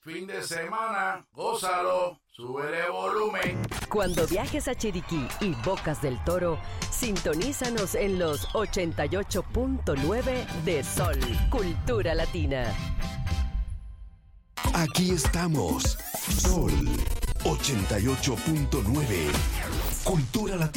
fin de semana, gózalo, súbele volumen. Cuando viajes a Chiriquí y Bocas del Toro, sintonízanos en los 88.9 de Sol, Cultura Latina. Aquí estamos, Sol 88.9, Cultura Latina.